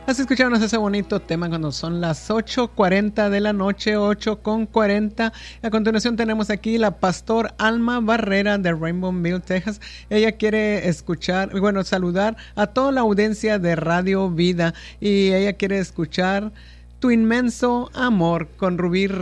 Has escuchado ese bonito tema cuando son las 8:40 de la noche, 8:40. A continuación tenemos aquí la pastor Alma Barrera de Rainbowville, Texas. Ella quiere saludar a toda la audiencia de Radio Vida y ella quiere escuchar Tu Inmenso Amor con Rubí